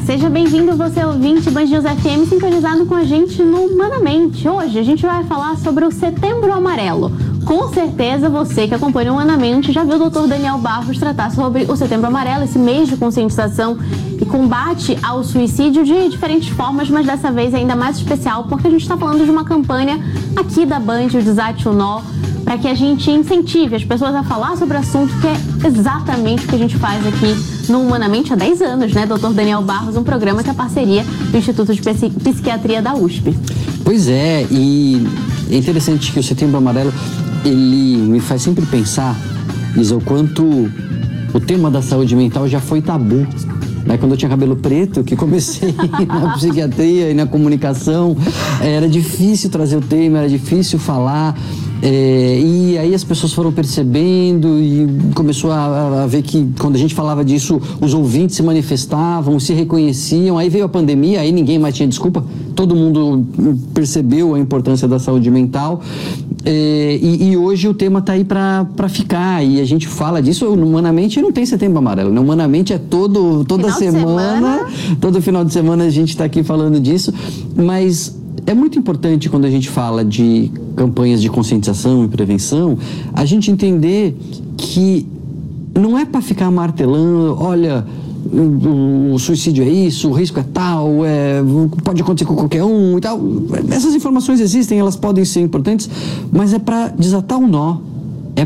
Seja bem-vindo, você ouvinte Band News FM, sintonizado com a gente no Humanamente. Hoje a gente vai falar sobre o Setembro Amarelo. Com certeza você que acompanha o Humanamente já viu o Dr. Daniel Barros tratar sobre o Setembro Amarelo, esse mês de conscientização e combate ao suicídio de diferentes formas, mas dessa vez ainda mais especial porque a gente está falando de uma campanha aqui da Band, o Desate o Nó, para que a gente incentive as pessoas a falar sobre o assunto, que é exatamente o que a gente faz aqui no Humanamente há 10 anos, né, Dr. Daniel Barros, um programa que é parceria do Instituto de Psiquiatria da USP. Pois é, e é interessante que o Setembro Amarelo, ele me faz sempre pensar, Isa, o quanto o tema da saúde mental já foi tabu. Quando eu tinha cabelo preto, que comecei na psiquiatria e na comunicação, era difícil trazer o tema, era difícil falar. E aí as pessoas foram percebendo e começou a ver que quando a gente falava disso, os ouvintes se manifestavam, se reconheciam. Aí veio a pandemia, aí ninguém mais tinha desculpa, todo mundo percebeu a importância da saúde mental. E hoje o tema está aí para ficar, e a gente fala disso. Humanamente não tem Setembro Amarelo, né? Humanamente é toda semana, todo final de semana a gente está aqui falando disso, mas é muito importante, quando a gente fala de campanhas de conscientização e prevenção, a gente entender que não é para ficar martelando, olha, o suicídio é isso, o risco é tal, pode acontecer com qualquer um e tal. Essas informações existem, elas podem ser importantes, mas é para desatar o nó, é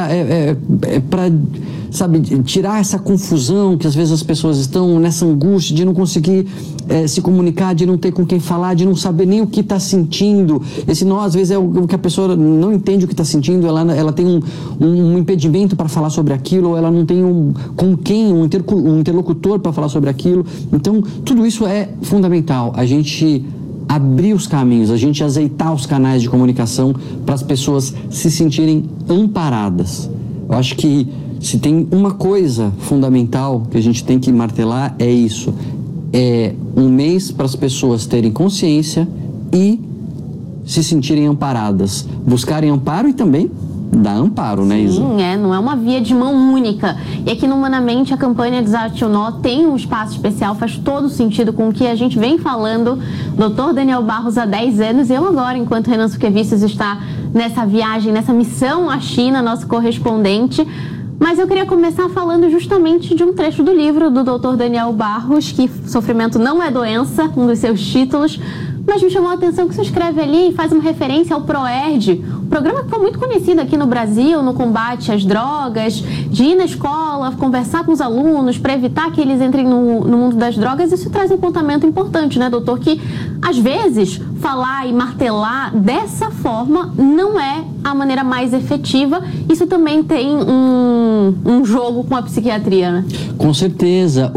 para sabe, tirar essa confusão que às vezes as pessoas estão nessa angústia de não conseguir se comunicar, de não ter com quem falar, de não saber nem o que está sentindo. Esse nó às vezes é o que a pessoa não entende o que está sentindo, ela tem um impedimento para falar sobre aquilo, ou ela não tem um interlocutor para falar sobre aquilo. Então tudo isso é fundamental, a gente abrir os caminhos, a gente azeitar os canais de comunicação para as pessoas se sentirem amparadas. Eu acho que se tem uma coisa fundamental que a gente tem que martelar, é isso. É um mês para as pessoas terem consciência e se sentirem amparadas. Buscarem amparo e também dar amparo, né, Isa? Sim, não é uma via de mão única. E aqui no Humanamente, a campanha Desate o Nó tem um espaço especial, faz todo sentido com o que a gente vem falando. Dr. Daniel Barros há 10 anos, eu agora, enquanto Renan Suquevicius está nessa viagem, nessa missão à China, nosso correspondente. Mas eu queria começar falando justamente de um trecho do livro do Dr. Daniel Barros, que Sofrimento Não é Doença, um dos seus títulos, mas me chamou a atenção que você escreve ali e faz uma referência ao ProERD, um programa que foi muito conhecido aqui no Brasil no combate às drogas, de ir na escola, conversar com os alunos para evitar que eles entrem no mundo das drogas. Isso traz um apontamento importante, né, doutor? Que às vezes falar e martelar dessa forma não é a maneira mais efetiva. Isso também tem um jogo com a psiquiatria, né? Com certeza.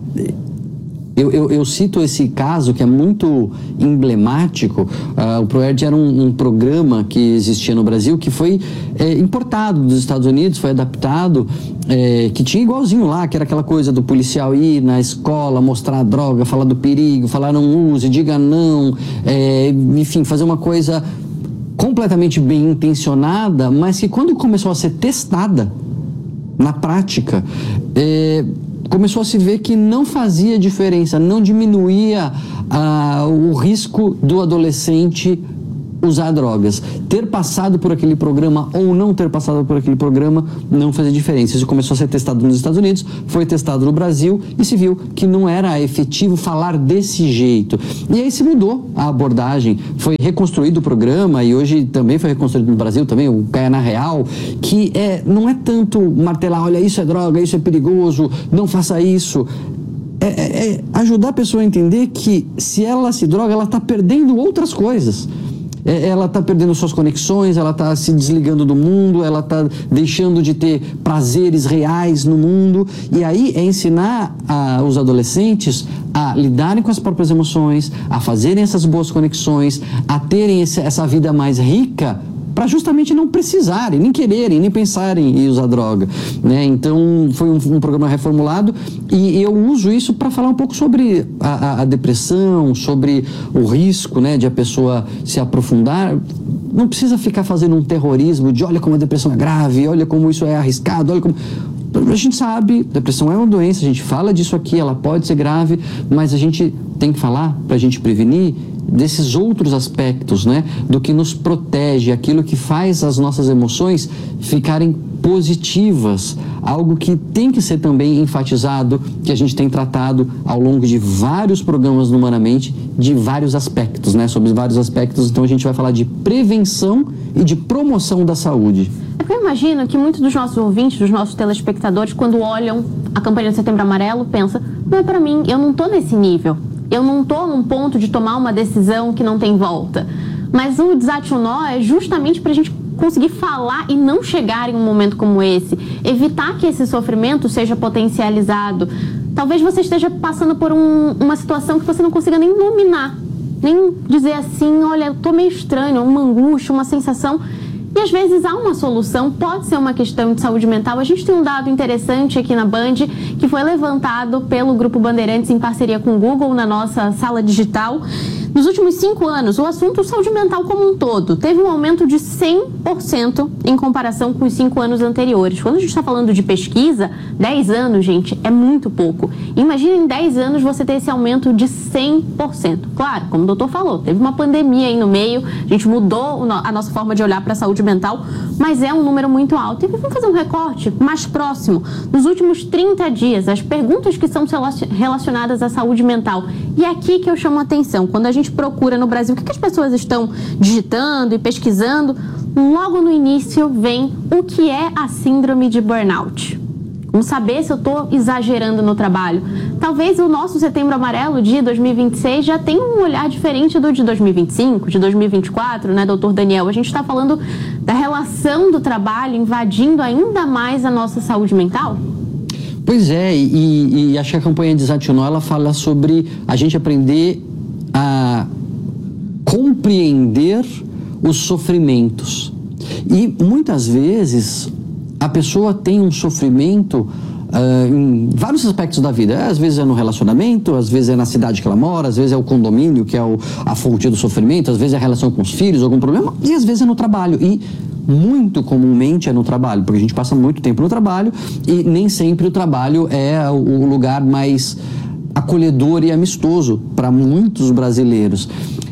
Eu cito esse caso que é muito emblemático. O ProERD era um programa que existia no Brasil, que foi importado dos Estados Unidos, foi adaptado, que tinha igualzinho lá, que era aquela coisa do policial ir na escola, mostrar a droga, falar do perigo, falar não use, diga não, enfim, fazer uma coisa completamente bem intencionada, mas que quando começou a ser testada na prática, começou a se ver que não fazia diferença, não diminuía o risco do adolescente usar drogas. Ter passado por aquele programa ou não ter passado por aquele programa não fazia diferença. Isso começou a ser testado nos Estados Unidos, foi testado no Brasil e se viu que não era efetivo falar desse jeito. E aí se mudou a abordagem, foi reconstruído o programa e hoje também foi reconstruído no Brasil, também o Caia na Real, que não é tanto martelar, olha, isso é droga, isso é perigoso, não faça isso. É ajudar a pessoa a entender que se ela se droga, ela está perdendo outras coisas. Ela está perdendo suas conexões, ela está se desligando do mundo, ela está deixando de ter prazeres reais no mundo. E aí é ensinar os adolescentes a lidarem com as próprias emoções, a fazerem essas boas conexões, a terem essa vida mais rica, para justamente não precisarem, nem quererem, nem pensarem em usar droga, né? Então foi um programa reformulado e eu uso isso para falar um pouco sobre a depressão, sobre o risco, né, de a pessoa se aprofundar. Não precisa ficar fazendo um terrorismo de olha como a depressão é grave, olha como isso é arriscado, olha como... A gente sabe, depressão é uma doença, a gente fala disso aqui, ela pode ser grave, mas a gente tem que falar para a gente prevenir desses outros aspectos, né? Do que nos protege, aquilo que faz as nossas emoções ficarem positivas, algo que tem que ser também enfatizado, que a gente tem tratado ao longo de vários programas no Humanamente, de vários aspectos, né? Sobre vários aspectos, então a gente vai falar de prevenção e de promoção da saúde. Eu imagino que muitos dos nossos ouvintes, dos nossos telespectadores, quando olham a campanha do Setembro Amarelo, pensam, não é para mim, eu não estou nesse nível. Eu não estou num ponto de tomar uma decisão que não tem volta. Mas o Desate o Nó é justamente para a gente conseguir falar e não chegar em um momento como esse. Evitar que esse sofrimento seja potencializado. Talvez você esteja passando por uma situação que você não consiga nem nominar. Nem dizer assim, olha, eu estou meio estranho, uma angústia, uma sensação. E às vezes há uma solução, pode ser uma questão de saúde mental. A gente tem um dado interessante aqui na Band, que foi levantado pelo Grupo Bandeirantes em parceria com o Google na nossa sala digital. Nos últimos 5 anos, o assunto saúde mental como um todo teve um aumento de 100% em comparação com os 5 anos anteriores. Quando a gente está falando de pesquisa, 10 anos, gente, é muito pouco. Imagina em 10 anos você ter esse aumento de 100%. Claro, como o doutor falou, teve uma pandemia aí no meio, a gente mudou a nossa forma de olhar para a saúde mental, mas é um número muito alto. E vamos fazer um recorte mais próximo. Nos últimos 30 dias, as perguntas que são relacionadas à saúde mental. E é aqui que eu chamo a atenção. Quando a gente procura no Brasil o que as pessoas estão digitando e pesquisando, logo no início vem o que é a síndrome de burnout. Vamos saber se eu estou exagerando no trabalho. Talvez o nosso Setembro Amarelo de 2026 já tenha um olhar diferente do de 2025, de 2024, né, doutor Daniel? A gente está falando da relação do trabalho invadindo ainda mais a nossa saúde mental? Pois é, e acho que a campanha Desate o Nó, ela fala sobre a gente aprender a compreender os sofrimentos. E muitas vezes a pessoa tem um sofrimento em vários aspectos da vida. Às vezes é no relacionamento, às vezes é na cidade que ela mora, às vezes é o condomínio, que é a fonte do sofrimento, às vezes é a relação com os filhos, algum problema, e às vezes é no trabalho. E muito comumente é no trabalho, porque a gente passa muito tempo no trabalho e nem sempre o trabalho é o lugar mais acolhedor e amistoso para muitos brasileiros.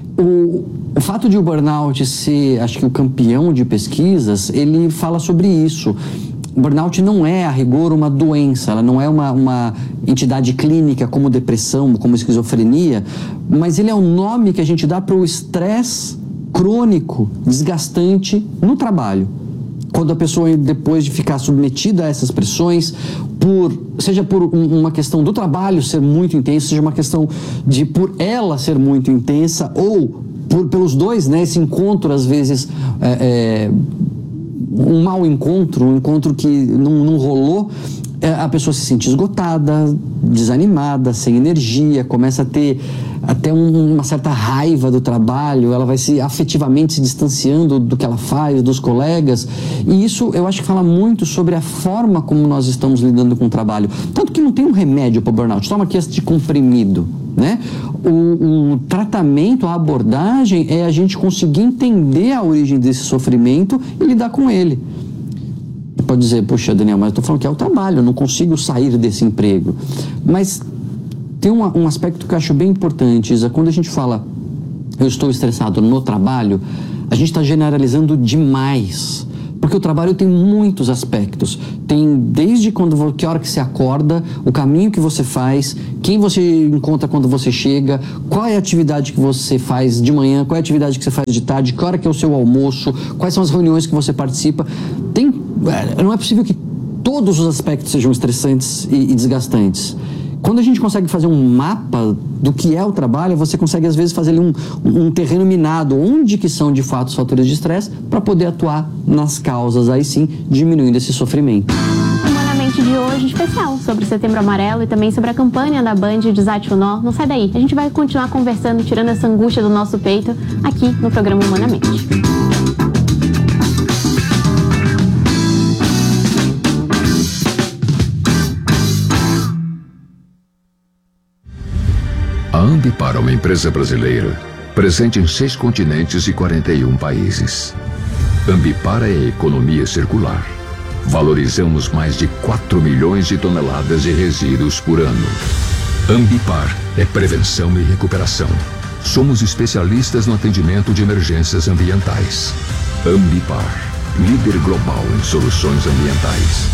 O fato de o burnout ser, acho que o campeão de pesquisas, ele fala sobre isso. O burnout não é, a rigor, uma doença, ela não é uma entidade clínica como depressão, como esquizofrenia, mas ele é o nome que a gente dá para o estresse crônico, desgastante no trabalho. Quando a pessoa, depois de ficar submetida a essas pressões, seja por uma questão do trabalho ser muito intenso, seja uma questão de por ela ser muito intensa, ou pelos dois, né, esse encontro, às vezes, um mau encontro, um encontro que não rolou, a pessoa se sente esgotada, desanimada, sem energia, começa a ter até uma certa raiva do trabalho, ela vai afetivamente se distanciando do que ela faz, dos colegas, e isso eu acho que fala muito sobre a forma como nós estamos lidando com o trabalho. Tanto que não tem um remédio para o burnout, toma aqui este comprimido, né? O tratamento, a abordagem é a gente conseguir entender a origem desse sofrimento e lidar com ele. Pode dizer, poxa, Daniel, mas eu estou falando que é o trabalho, eu não consigo sair desse emprego. Mas tem um aspecto que eu acho bem importante, Isa. Quando a gente fala, eu estou estressado no trabalho, a gente está generalizando demais. Porque o trabalho tem muitos aspectos. Tem desde que hora que você acorda, o caminho que você faz, quem você encontra quando você chega, qual é a atividade que você faz de manhã, qual é a atividade que você faz de tarde, que hora que é o seu almoço, quais são as reuniões que você participa. Não é possível que todos os aspectos sejam estressantes e desgastantes. Quando a gente consegue fazer um mapa do que é o trabalho, você consegue às vezes fazer ali um terreno minado, onde que são de fato os fatores de estresse, para poder atuar nas causas, aí sim, diminuindo esse sofrimento. Humanamente de hoje, especial sobre o Setembro Amarelo e também sobre a campanha da Band Desate o Nó. Não sai daí, a gente vai continuar conversando, tirando essa angústia do nosso peito, aqui no programa Humanamente. A Ambipar é uma empresa brasileira, presente em 6 continentes e 41 países. Ambipar é a economia circular. Valorizamos mais de 4 milhões de toneladas de resíduos por ano. Ambipar é prevenção e recuperação. Somos especialistas no atendimento de emergências ambientais. Ambipar, líder global em soluções ambientais.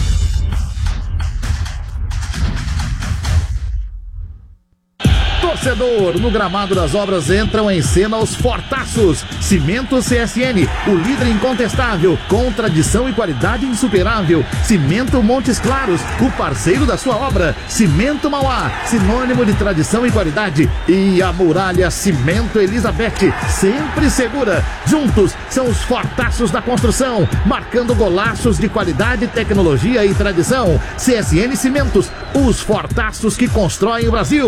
Torcedor, no gramado das obras entram em cena os fortaços. Cimento CSN, o líder incontestável, com tradição e qualidade insuperável. Cimento Montes Claros, o parceiro da sua obra. Cimento Mauá, sinônimo de tradição e qualidade. E a Muralha Cimento Elizabeth, sempre segura. Juntos são os fortaços da construção, marcando golaços de qualidade, tecnologia e tradição. CSN Cimentos, os fortaços que constroem o Brasil.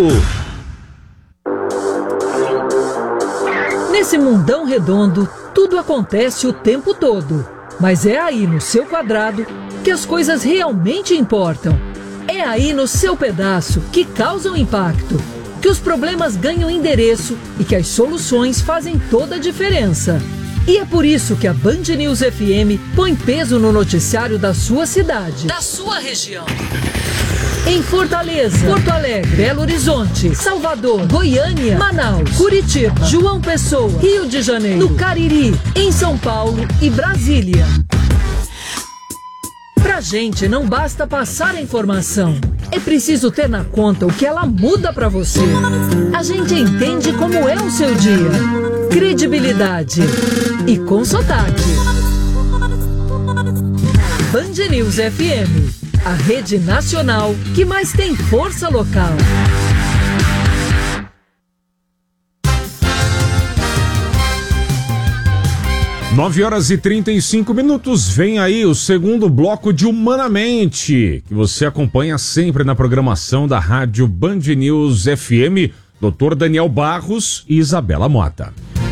Nesse mundão redondo, tudo acontece o tempo todo. Mas é aí no seu quadrado que as coisas realmente importam. É aí no seu pedaço que causam impacto, que os problemas ganham endereço e que as soluções fazem toda a diferença. E é por isso que a Band News FM põe peso no noticiário da sua cidade, da sua região. Em Fortaleza, Porto Alegre, Belo Horizonte, Salvador, Goiânia, Manaus, Curitiba, João Pessoa, Rio de Janeiro, no Cariri, em São Paulo e Brasília. Pra gente não basta passar a informação, é preciso ter na conta o que ela muda pra você. A gente entende como é o seu dia. Credibilidade e com sotaque. Band News FM. A rede nacional que mais tem força local. Nove horas e 35 minutos. Vem aí o segundo bloco de Humanamente, que você acompanha sempre na programação da rádio Band News FM. Dr. Daniel Barros e Isabela Mota.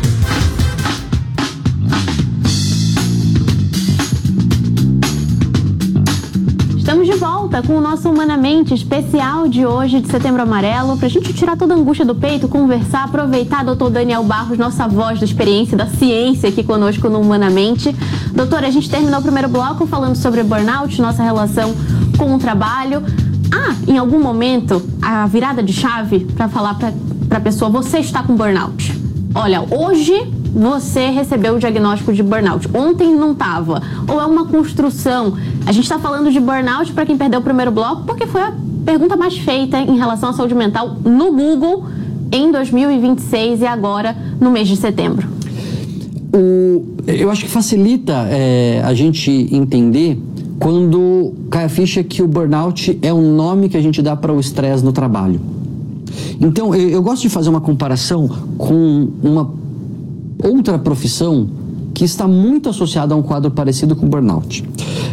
Estamos de volta com o nosso Humanamente especial de hoje, de Setembro Amarelo, para a gente tirar toda a angústia do peito, conversar, aproveitar doutor Daniel Barros, nossa voz da experiência, da ciência aqui conosco no Humanamente. Doutor, a gente terminou o primeiro bloco falando sobre burnout, nossa relação com o trabalho. Em algum momento, a virada de chave para falar para a pessoa, você está com burnout. Olha, hoje você recebeu o diagnóstico de burnout. Ontem não estava. Ou é uma construção. A gente está falando de burnout, para quem perdeu o primeiro bloco, porque foi a pergunta mais feita em relação à saúde mental no Google em 2026 e agora no mês de setembro. Eu acho que facilita a gente entender quando cai a ficha que o burnout é um nome que a gente dá para o estresse no trabalho. Então, eu gosto de fazer uma comparação com uma outra profissão que está muito associada a um quadro parecido com burnout.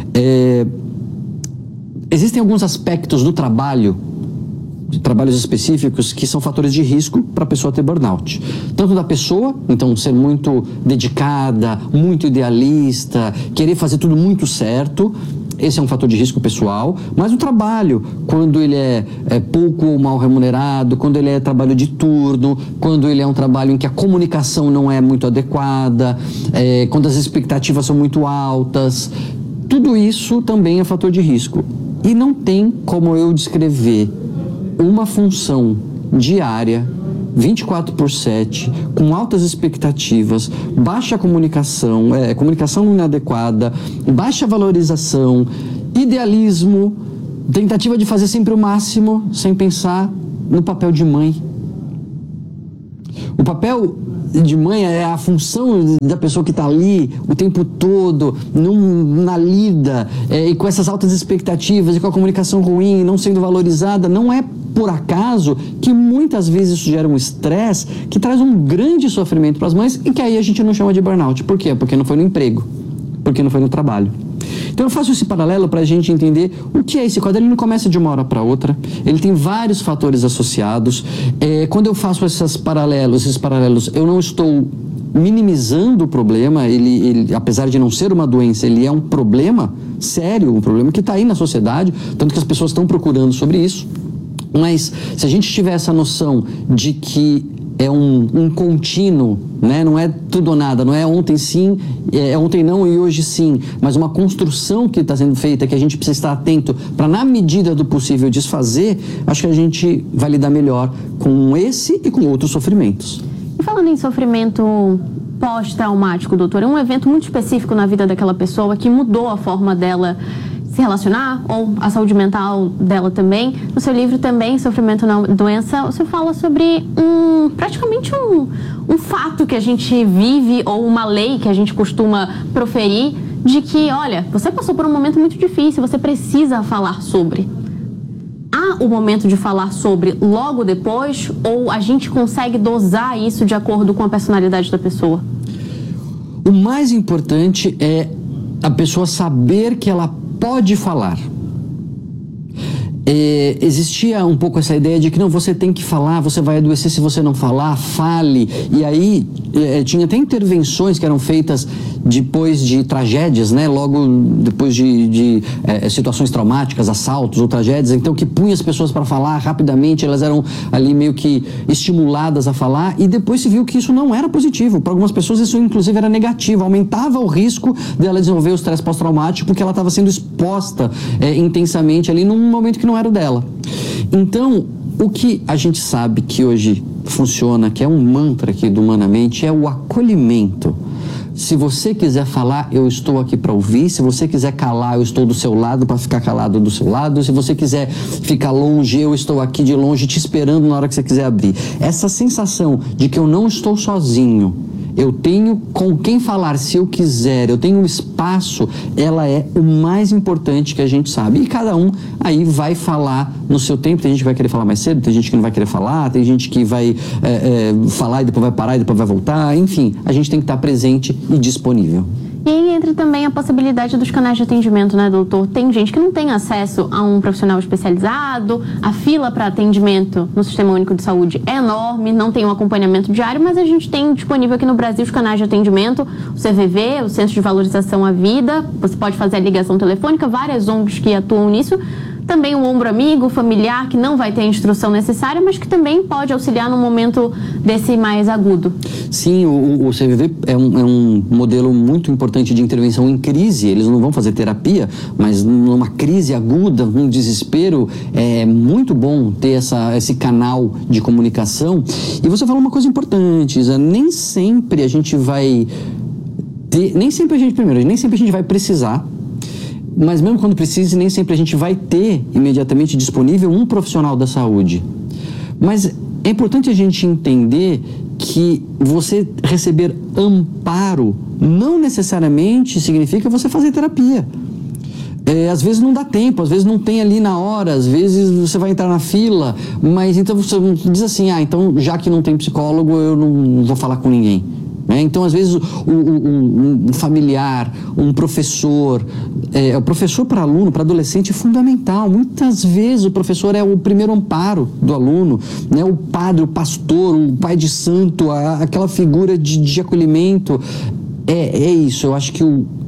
Existem alguns aspectos do trabalho, de trabalhos específicos, que são fatores de risco para a pessoa ter burnout. Tanto da pessoa, então ser muito dedicada, muito idealista, querer fazer tudo muito certo, esse é um fator de risco pessoal, mas o trabalho, quando ele é pouco ou mal remunerado, quando ele é trabalho de turno, quando ele é um trabalho em que a comunicação não é muito adequada, quando as expectativas são muito altas, tudo isso também é fator de risco. E não tem como eu descrever uma função diária, 24/7, com altas expectativas, baixa comunicação, comunicação inadequada, baixa valorização, idealismo, tentativa de fazer sempre o máximo, sem pensar no papel de mãe. O papel de mãe é a função da pessoa que está ali o tempo todo, na lida, e com essas altas expectativas, e com a comunicação ruim, não sendo valorizada. Não é por acaso que muitas vezes isso gera um estresse que traz um grande sofrimento para as mães e que aí a gente não chama de burnout. Por quê? Porque não foi no emprego, porque não foi no trabalho. Então eu faço esse paralelo para a gente entender o que é esse quadro. Ele não começa de uma hora para outra, ele tem vários fatores associados. Quando eu faço esses paralelos, eu não estou minimizando o problema. Ele, apesar de não ser uma doença, ele é um problema sério, um problema que está aí na sociedade, tanto que as pessoas estão procurando sobre isso. Mas se a gente tiver essa noção de que é um contínuo, né? Não é tudo ou nada, não é ontem sim, ontem não e hoje sim, mas uma construção que está sendo feita, que a gente precisa estar atento para, na medida do possível, desfazer. Acho que a gente vai lidar melhor com esse e com outros sofrimentos. E falando em sofrimento pós-traumático, doutor, é um evento muito específico na vida daquela pessoa que mudou a forma dela se relacionar, ou a saúde mental dela também. No seu livro também, Sofrimento na Doença, você fala sobre praticamente um fato que a gente vive, ou uma lei que a gente costuma proferir, de que, olha, você passou por um momento muito difícil, você precisa falar sobre. Há o momento de falar sobre logo depois, ou a gente consegue dosar isso de acordo com a personalidade da pessoa? O mais importante é a pessoa saber que ela pode falar. Existia um pouco essa ideia de que não, você tem que falar, você vai adoecer se você não falar, fale. E aí tinha até intervenções que eram feitas depois de tragédias, né? Logo depois de situações traumáticas, assaltos ou tragédias, então que punha as pessoas para falar rapidamente, elas eram ali meio que estimuladas a falar, e depois se viu que isso não era positivo. Para algumas pessoas isso inclusive era negativo, aumentava o risco dela desenvolver o estresse pós-traumático, porque ela estava sendo exposta intensamente ali num momento que não era o dela. Então, o que a gente sabe que hoje funciona, que é um mantra aqui do Humanamente, é o acolhimento. Se você quiser falar, eu estou aqui para ouvir. Se você quiser calar, eu estou do seu lado para ficar calado do seu lado. Se você quiser ficar longe, eu estou aqui de longe te esperando na hora que você quiser abrir. Essa sensação de que eu não estou sozinho, eu tenho com quem falar se eu quiser, eu tenho um espaço, ela é o mais importante que a gente sabe. E cada um aí vai falar no seu tempo. Tem gente que vai querer falar mais cedo, tem gente que não vai querer falar, tem gente que vai falar e depois vai parar e depois vai voltar. Enfim, a gente tem que estar presente e disponível. E aí entra também a possibilidade dos canais de atendimento, né, doutor? Tem gente que não tem acesso a um profissional especializado, a fila para atendimento no Sistema Único de Saúde é enorme, não tem um acompanhamento diário, mas a gente tem disponível aqui no Brasil os canais de atendimento, o CVV, o Centro de Valorização à Vida, você pode fazer a ligação telefônica, várias ONGs que atuam nisso. Também o ombro amigo, familiar, que não vai ter a instrução necessária, mas que também pode auxiliar no momento desse mais agudo. Sim, o CVV é um modelo muito importante de intervenção em crise. Eles não vão fazer terapia, mas numa crise aguda, num desespero, é muito bom ter esse canal de comunicação. E você falou uma coisa importante, Isa, nem sempre a gente vai ter, nem sempre a gente vai precisar, mas mesmo quando precise, nem sempre a gente vai ter imediatamente disponível um profissional da saúde. Mas é importante a gente entender que você receber amparo não necessariamente significa você fazer terapia. Às vezes não dá tempo, às vezes não tem ali na hora, às vezes você vai entrar na fila, mas então você diz assim, então já que não tem psicólogo, eu não vou falar com ninguém. Então, às vezes, um familiar, um professor, o professor para aluno, para adolescente é fundamental. Muitas vezes o professor é o primeiro amparo do aluno, né? O padre, o pastor, o pai de santo, aquela figura de acolhimento. É isso, eu acho que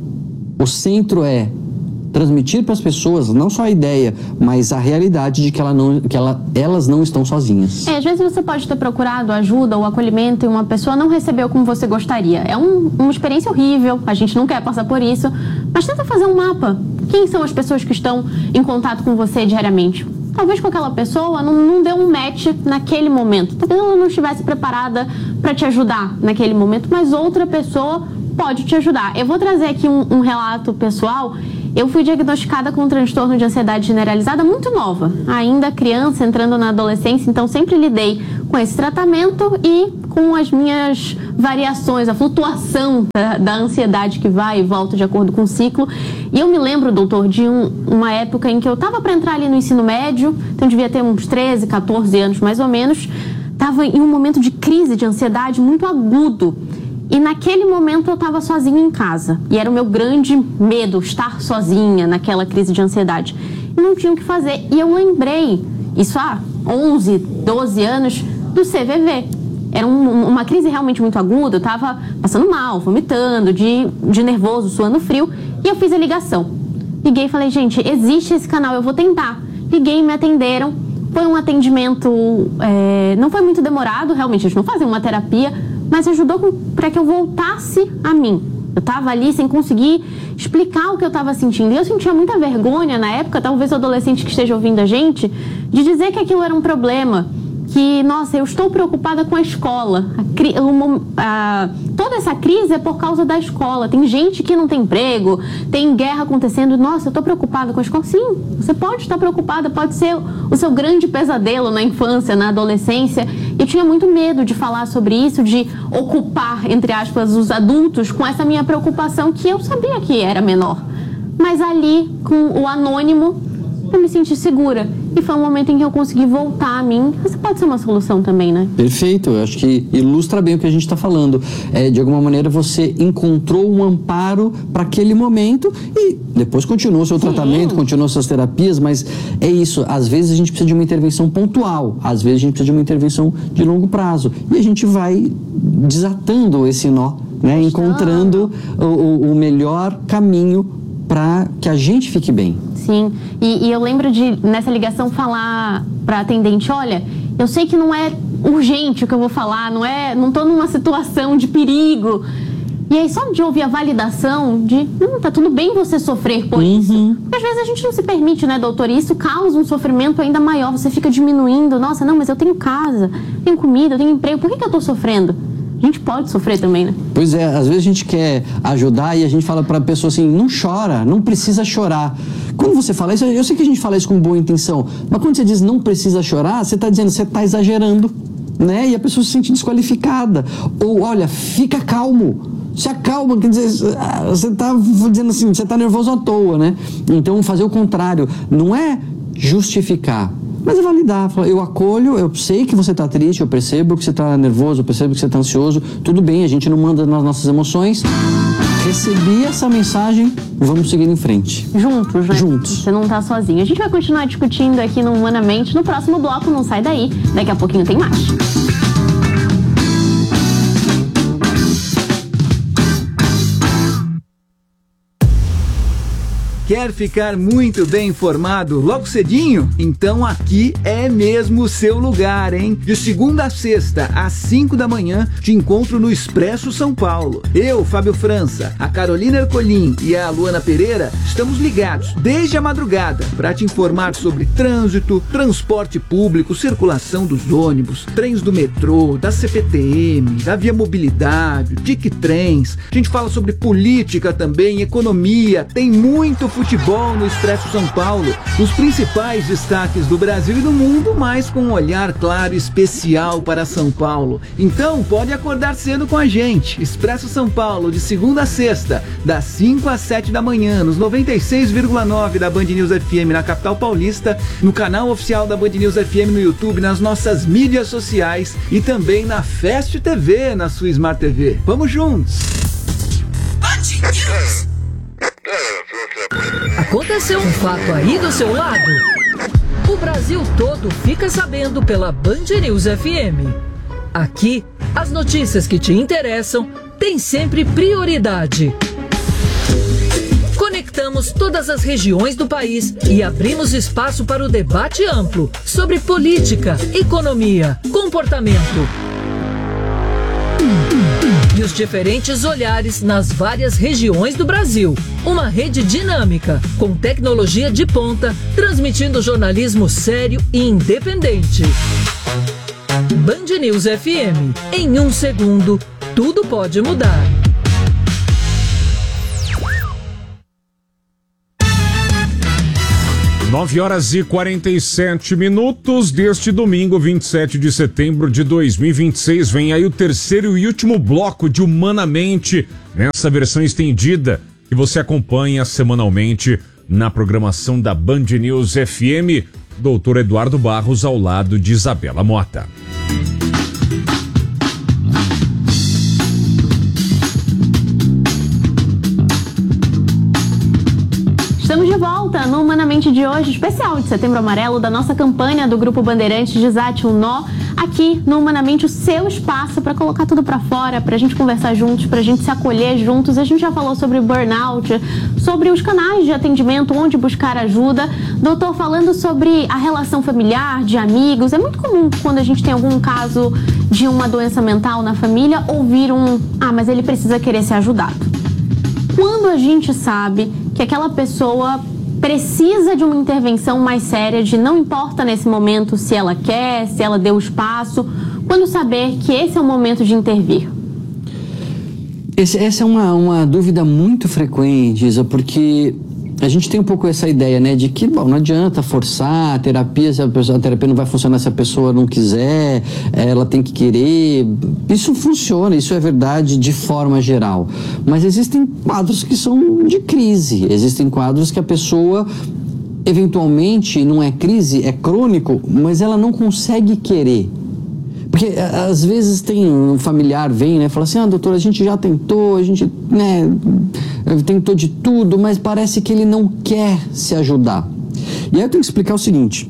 o centro é transmitir para as pessoas não só a ideia, mas a realidade de que elas não estão sozinhas. Às vezes você pode ter procurado ajuda ou acolhimento e uma pessoa não recebeu como você gostaria. É uma experiência horrível, a gente não quer passar por isso, mas tenta fazer um mapa. Quem são as pessoas que estão em contato com você diariamente? Talvez com aquela pessoa não deu um match naquele momento. Talvez ela não estivesse preparada para te ajudar naquele momento, mas outra pessoa pode te ajudar. Eu vou trazer aqui um relato pessoal. Eu fui diagnosticada com um transtorno de ansiedade generalizada muito nova, ainda criança, entrando na adolescência, então sempre lidei com esse tratamento e com as minhas variações, a flutuação da ansiedade que vai e volta de acordo com o ciclo. E eu me lembro, doutor, de uma época em que eu estava para entrar ali no ensino médio, então eu devia ter uns 13, 14 anos mais ou menos, estava em um momento de crise de ansiedade muito agudo. E naquele momento eu estava sozinha em casa. E era o meu grande medo, estar sozinha naquela crise de ansiedade. E não tinha o que fazer. E eu lembrei, isso há 11, 12 anos, do CVV. Era uma crise realmente muito aguda. Eu estava passando mal, vomitando, de nervoso, suando frio. E eu fiz a ligação. Liguei e falei, gente, existe esse canal, eu vou tentar. Liguei, me atenderam. Foi um atendimento, não foi muito demorado, realmente, a gente não fazia uma terapia, mas ajudou para que eu voltasse a mim. Eu estava ali sem conseguir explicar o que eu estava sentindo. E eu sentia muita vergonha na época, talvez o adolescente que esteja ouvindo a gente, de dizer que aquilo era um problema. Que, nossa, eu estou preocupada com a escola. Toda essa crise é por causa da escola. Tem gente que não tem emprego, tem guerra acontecendo. Nossa, eu estou preocupada com a escola. Sim, você pode estar preocupada, pode ser o seu grande pesadelo na infância, na adolescência. Eu tinha muito medo de falar sobre isso, de ocupar, entre aspas, os adultos com essa minha preocupação que eu sabia que era menor. Mas ali, com o anônimo, eu me senti segura. E foi um momento em que eu consegui voltar a mim. Essa pode ser uma solução também, né? Perfeito, eu acho que ilustra bem o que a gente está falando. De alguma maneira você encontrou um amparo para aquele momento e depois continuou seu tratamento, continuou suas terapias, mas é isso, às vezes a gente precisa de uma intervenção pontual, às vezes a gente precisa de uma intervenção de longo prazo. E a gente vai desatando esse nó, né? Encontrando o melhor caminho para que a gente fique bem. Sim, e eu lembro de, nessa ligação, falar para a atendente, olha, eu sei que não é urgente o que eu vou falar, não estou numa situação de perigo. E aí só de ouvir a validação de, tá tudo bem você sofrer por isso. Porque às vezes a gente não se permite, né, doutor? E isso causa um sofrimento ainda maior, você fica diminuindo, nossa, não, mas eu tenho casa, tenho comida, eu tenho emprego, por que eu estou sofrendo? A gente pode sofrer também, né? Pois é, às vezes a gente quer ajudar e a gente fala para a pessoa assim, não chora, não precisa chorar. Quando você fala isso, eu sei que a gente fala isso com boa intenção, mas quando você diz não precisa chorar, você está dizendo, você está exagerando, né? E a pessoa se sente desqualificada. Ou, olha, fica calmo. Se acalma, quer dizer, você está dizendo assim, você está nervoso à toa, né? Então, fazer o contrário, não é justificar, mas é validar. Eu acolho, eu sei que você está triste, eu percebo que você está nervoso, eu percebo que você está ansioso. Tudo bem, a gente não manda nas nossas emoções. Recebi essa mensagem, vamos seguir em frente. Juntos, né? Juntos. Você não está sozinho. A gente vai continuar discutindo aqui no Humanamente. No próximo bloco, não sai daí. Daqui a pouquinho tem mais. Quer ficar muito bem informado logo cedinho? Então aqui é mesmo o seu lugar, hein? De segunda a sexta, às 5 da manhã, te encontro no Expresso São Paulo. Eu, Fábio França, a Carolina Ercolim e a Luana Pereira estamos ligados desde a madrugada para te informar sobre trânsito, transporte público, circulação dos ônibus, trens do metrô, da CPTM, da Via Mobilidade, Dic-Trens. A gente fala sobre política também, economia, tem muito futebol no Expresso São Paulo, os principais destaques do Brasil e do mundo, mas com um olhar claro e especial para São Paulo. Então pode acordar cedo com a gente. Expresso São Paulo, de segunda a sexta, das 5 às 7 da manhã, nos 96,9 da Band News FM na capital paulista, no canal oficial da Band News FM no YouTube, nas nossas mídias sociais e também na Fast TV, na sua Smart TV. Vamos juntos! Band News. Aconteceu um fato aí do seu lado? O Brasil todo fica sabendo pela Band News FM. Aqui, as notícias que te interessam têm sempre prioridade. Conectamos todas as regiões do país e abrimos espaço para o debate amplo sobre política, economia, comportamento e os diferentes olhares nas várias regiões do Brasil. Uma rede dinâmica, com tecnologia de ponta, transmitindo jornalismo sério e independente. Band News FM. Em 1 segundo, tudo pode mudar. Nove horas e 47 minutos deste domingo, 27 de setembro de 2026. Vem aí o terceiro e último bloco de Humanamente, nessa versão estendida que você acompanha semanalmente na programação da Band News FM. Doutor Eduardo Barros ao lado de Isabela Mota. Estamos de volta volta no Humanamente de hoje, especial de Setembro Amarelo, da nossa campanha do Grupo Bandeirantes Desate o Nó. Aqui no Humanamente, o seu espaço para colocar tudo para fora, para a gente conversar juntos, para a gente se acolher juntos. A gente já falou sobre burnout, sobre os canais de atendimento, onde buscar ajuda. Doutor, falando sobre a relação familiar, de amigos, é muito comum quando a gente tem algum caso de uma doença mental na família, ouvir mas ele precisa querer ser ajudado. Quando a gente sabe que aquela pessoa precisa de uma intervenção mais séria, de não importa nesse momento se ela quer, se ela deu espaço, quando saber que esse é o momento de intervir? Essa é uma dúvida muito frequente, Isa, porque a gente tem um pouco essa ideia, né, de que não adianta forçar a terapia, se a terapia não vai funcionar se a pessoa não quiser, ela tem que querer. Isso funciona, isso é verdade de forma geral. Mas existem quadros que são de crise, existem quadros que a pessoa, eventualmente, não é crise, é crônico, mas ela não consegue querer. Porque às vezes tem um familiar, vem, né, fala assim, doutor, a gente já tentou, a gente, né, tentou de tudo, mas parece que ele não quer se ajudar. E aí eu tenho que explicar o seguinte,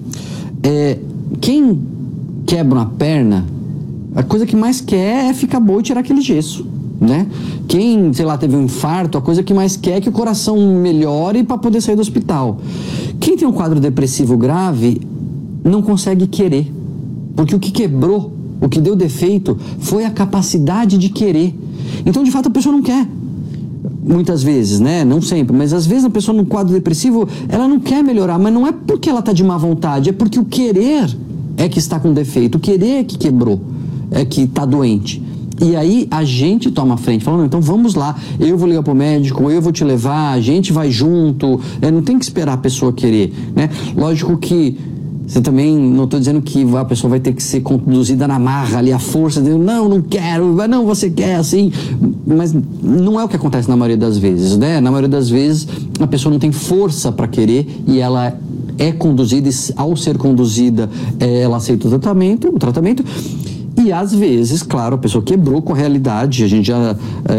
quem quebra uma perna, a coisa que mais quer é ficar boa e tirar aquele gesso, né? Quem, sei lá, teve um infarto, a coisa que mais quer é que o coração melhore para poder sair do hospital. Quem tem um quadro depressivo grave não consegue querer, porque o que quebrou, o que deu defeito foi a capacidade de querer. Então, de fato, a pessoa não quer. Muitas vezes, né? Não sempre, mas às vezes a pessoa no quadro depressivo, ela não quer melhorar, mas não é porque ela está de má vontade, é porque o querer é que está com defeito, o querer é que quebrou, é que está doente. E aí a gente toma a frente, falando, então vamos lá, eu vou ligar pro médico, eu vou te levar, a gente vai junto, não tem que esperar a pessoa querer, né? Lógico que você também, não estou dizendo que a pessoa vai ter que ser conduzida na marra ali, a força, de, não quero, não, você quer, assim, mas não é o que acontece na maioria das vezes, né? Na maioria das vezes, a pessoa não tem força para querer e ela é conduzida, e ao ser conduzida, ela aceita o tratamento, e às vezes, claro, a pessoa quebrou com a realidade, a gente já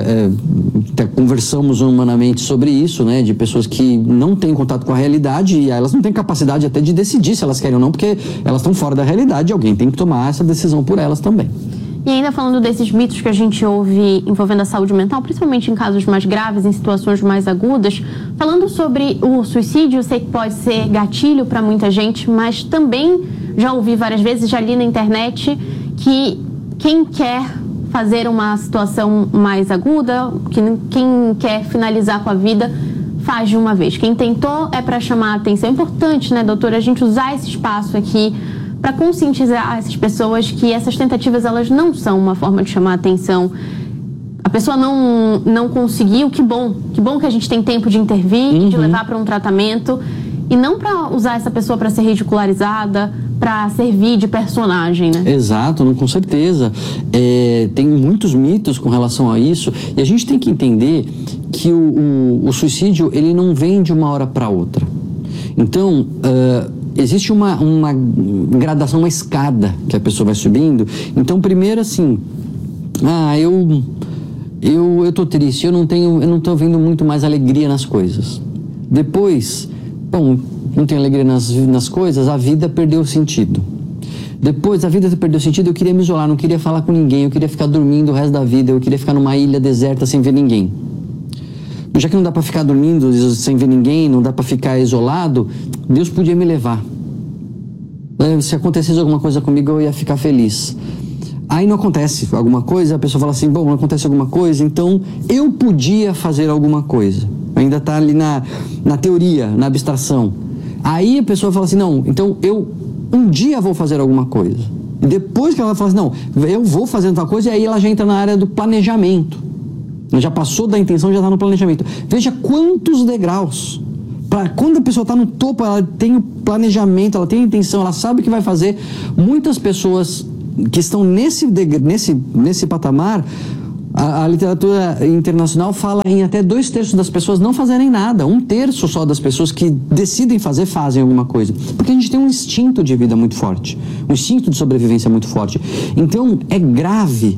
até conversamos humanamente sobre isso, né, de pessoas que não têm contato com a realidade e elas não têm capacidade até de decidir se elas querem ou não, porque elas estão fora da realidade e alguém tem que tomar essa decisão por elas também. E ainda falando desses mitos que a gente ouve envolvendo a saúde mental, principalmente em casos mais graves, em situações mais agudas, falando sobre o suicídio, eu sei que pode ser gatilho para muita gente, mas também já ouvi várias vezes, já li na internet, que quem quer fazer uma situação mais aguda, quem quer finalizar com a vida, faz de uma vez. Quem tentou é para chamar a atenção. É importante, né, doutora, a gente usar esse espaço aqui para conscientizar essas pessoas que essas tentativas, elas não são uma forma de chamar a atenção. A pessoa não conseguiu, que bom que a gente tem tempo de intervir, de levar para um tratamento, e não para usar essa pessoa para ser ridicularizada, para servir de personagem, né? Exato, com certeza. Tem muitos mitos com relação a isso, e a gente tem que entender que o suicídio, ele não vem de uma hora para outra. Então, existe uma gradação, uma escada que a pessoa vai subindo. Então, primeiro assim, eu tô triste, eu não tô vendo muito mais alegria nas coisas. Depois, não tenho alegria nas coisas, a vida perdeu sentido. Depois, a vida perdeu sentido, eu queria me isolar, não queria falar com ninguém, eu queria ficar dormindo o resto da vida, eu queria ficar numa ilha deserta sem ver ninguém. Já que não dá para ficar dormindo sem ver ninguém, não dá para ficar isolado, Deus podia me levar. Se acontecesse alguma coisa comigo, eu ia ficar feliz. Aí não acontece alguma coisa, a pessoa fala assim, não acontece alguma coisa, então eu podia fazer alguma coisa. Ainda está ali na teoria, na abstração. Aí a pessoa fala assim, não, então eu um dia vou fazer alguma coisa. E depois que ela fala assim, não, eu vou fazer tal coisa, e aí ela já entra na área do planejamento. Já passou da intenção, já está no planejamento. Veja quantos degraus. Quando a pessoa está no topo, ela tem o planejamento, ela tem a intenção, ela sabe o que vai fazer. Muitas pessoas que estão nesse patamar, a literatura internacional fala em até 2/3 das pessoas não fazerem nada. 1/3 só das pessoas que decidem fazer, fazem alguma coisa. Porque a gente tem um instinto de vida muito forte, um instinto de sobrevivência muito forte. Então, é grave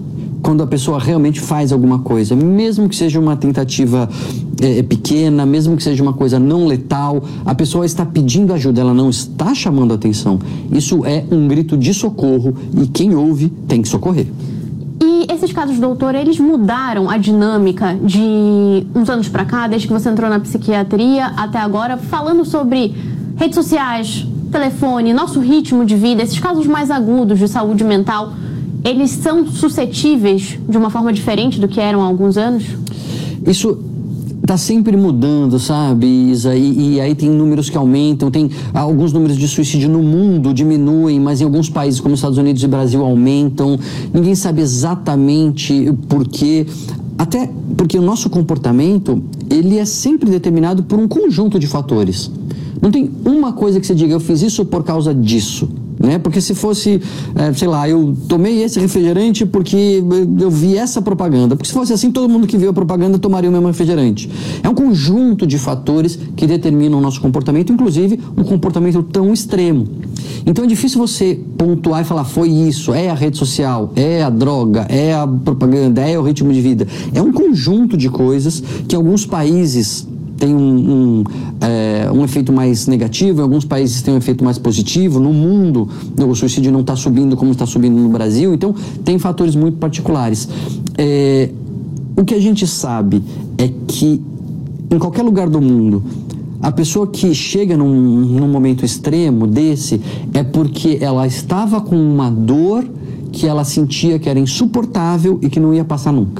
quando a pessoa realmente faz alguma coisa, mesmo que seja uma tentativa pequena, mesmo que seja uma coisa não letal, a pessoa está pedindo ajuda, ela não está chamando atenção. Isso é um grito de socorro e quem ouve tem que socorrer. E esses casos, doutor, eles mudaram a dinâmica de uns anos pra cá, desde que você entrou na psiquiatria até agora, falando sobre redes sociais, telefone, nosso ritmo de vida, esses casos mais agudos de saúde mental, eles são suscetíveis de uma forma diferente do que eram há alguns anos? Isso está sempre mudando, sabe, Isa? E aí tem números que aumentam, tem alguns números de suicídio no mundo diminuem, mas em alguns países como Estados Unidos e Brasil aumentam. Ninguém sabe exatamente por quê. Até porque o nosso comportamento, ele é sempre determinado por um conjunto de fatores. Não tem uma coisa que você diga, eu fiz isso por causa disso, né? Porque se fosse, sei lá, eu tomei esse refrigerante porque eu vi essa propaganda. Porque se fosse assim, todo mundo que viu a propaganda tomaria o mesmo refrigerante. É um conjunto de fatores que determinam o nosso comportamento, inclusive um comportamento tão extremo. Então é difícil você pontuar e falar, foi isso, é a rede social, é a droga, é a propaganda, é o ritmo de vida. É um conjunto de coisas que em alguns países tem um efeito mais negativo, em alguns países tem um efeito mais positivo. No mundo, o suicídio não está subindo como está subindo no Brasil, então tem fatores muito particulares. O que a gente sabe é que em qualquer lugar do mundo, a pessoa que chega num momento extremo desse é porque ela estava com uma dor que ela sentia que era insuportável e que não ia passar nunca.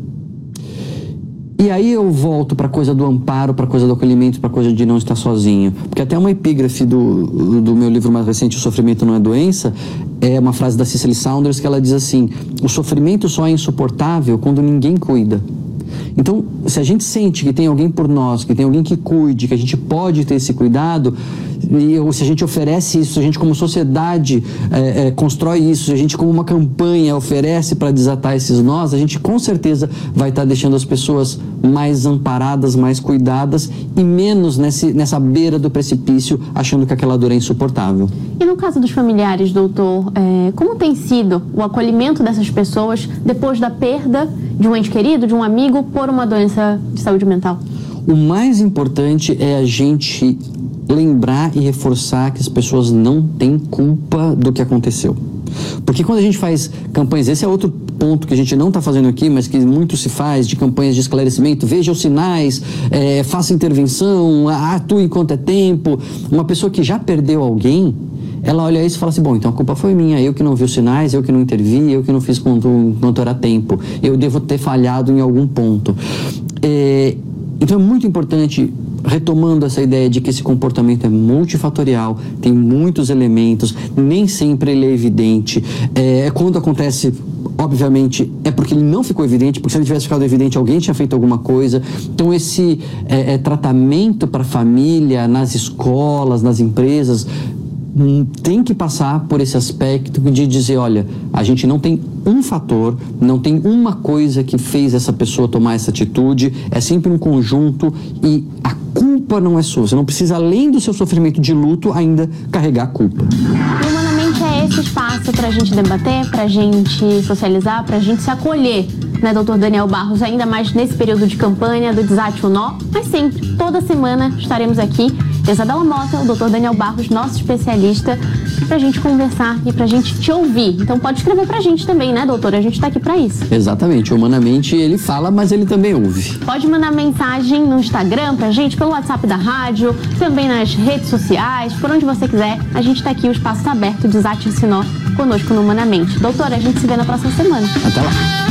E aí eu volto para a coisa do amparo, para a coisa do acolhimento, para a coisa de não estar sozinho. Porque até uma epígrafe do meu livro mais recente, O Sofrimento Não é Doença, é uma frase da Cicely Saunders que ela diz assim, o sofrimento só é insuportável quando ninguém cuida. Então, se a gente sente que tem alguém por nós, que tem alguém que cuide, que a gente pode ter esse cuidado, ou se a gente oferece isso, se a gente como sociedade constrói isso, se a gente como uma campanha oferece para desatar esses nós, a gente com certeza vai estar deixando as pessoas mais amparadas, mais cuidadas e menos nessa beira do precipício, achando que aquela dor é insuportável. E no caso dos familiares, doutor, como tem sido o acolhimento dessas pessoas depois da perda de um ente querido, de um amigo, por uma doença de saúde mental? O mais importante é a gente lembrar e reforçar que as pessoas não têm culpa do que aconteceu. Porque quando a gente faz campanhas, esse é outro ponto que a gente não está fazendo aqui, mas que muito se faz, de campanhas de esclarecimento, veja os sinais, faça intervenção, atue enquanto é tempo. Uma pessoa que já perdeu alguém, ela olha isso e fala assim, bom, então a culpa foi minha, eu que não vi os sinais, eu que não intervi, eu que não fiz quanto era tempo, eu devo ter falhado em algum ponto. Então é muito importante, retomando essa ideia de que esse comportamento é multifatorial, tem muitos elementos, nem sempre ele é evidente. Quando acontece, obviamente, é porque ele não ficou evidente, porque se ele tivesse ficado evidente, alguém tinha feito alguma coisa. Então esse tratamento para a família, nas escolas, nas empresas, tem que passar por esse aspecto de dizer, olha, a gente não tem um fator, não tem uma coisa que fez essa pessoa tomar essa atitude, é sempre um conjunto e a culpa não é sua. Você não precisa, além do seu sofrimento de luto, ainda carregar a culpa. E Humanamente é esse espaço para a gente debater, para a gente socializar, para a gente se acolher, né, doutor Daniel Barros, ainda mais nesse período de campanha do Desate o Nó, mas sempre, toda semana estaremos aqui. Isabela Mota, o doutor Daniel Barros, nosso especialista, pra gente conversar e pra gente te ouvir. Então pode escrever pra gente também, né, doutor? A gente tá aqui pra isso. Exatamente. Humanamente ele fala, mas ele também ouve. Pode mandar mensagem no Instagram pra gente, pelo WhatsApp da rádio, também nas redes sociais, por onde você quiser. A gente tá aqui, o espaço tá aberto, Desate esse Nó, conosco no Humanamente. Doutor, a gente se vê na próxima semana. Até lá.